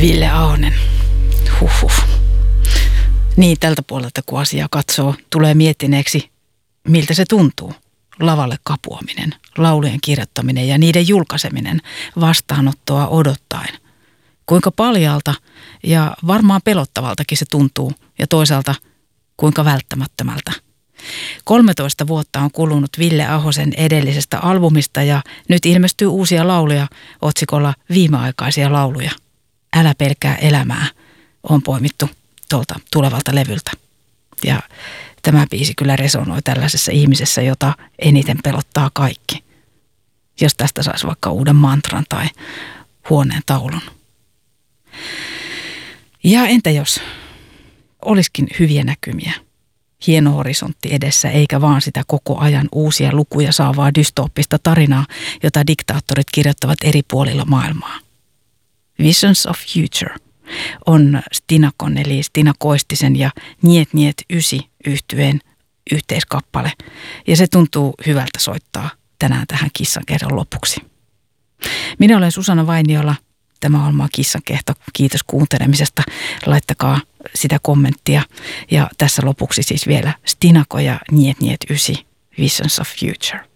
Ville Ahonen. Huhhuh. Niin, tältä puolelta kun asiaa katsoo, tulee miettineeksi, miltä se tuntuu. Lavalle kapuaminen, laulujen kirjoittaminen ja niiden julkaiseminen vastaanottoa odottaen. Kuinka paljaalta ja varmaan pelottavaltakin se tuntuu ja toisaalta kuinka välttämättömältä. 13 vuotta on kulunut Ville Ahosen edellisestä albumista ja nyt ilmestyy uusia lauluja otsikolla Viimeaikaisia lauluja. Älä pelkää elämää on poimittu tuolta tulevalta levyltä. Ja tämä biisi kyllä resonoi tällaisessa ihmisessä, jota eniten pelottaa kaikki. Jos tästä saisi vaikka uuden mantran tai huoneen taulun. Ja entä jos olisikin hyviä näkymiä? Hieno horisontti edessä, eikä vaan sitä koko ajan uusia lukuja saavaa dystooppista tarinaa, jota diktaattorit kirjoittavat eri puolilla maailmaa. Visions of Future on Stinakon eli Stina Koistisen ja Niet Niet Ysi -yhtyeen yhteiskappale. Ja se tuntuu hyvältä soittaa tänään tähän Kissankehdon lopuksi. Minä olen Susanna Vainiola. Tämä on Kissankehto. Kiitos kuuntelemisesta. Laittakaa sitä kommenttia. Ja tässä lopuksi siis vielä Stinako ja Niet Niet Ysi, Visions of Future.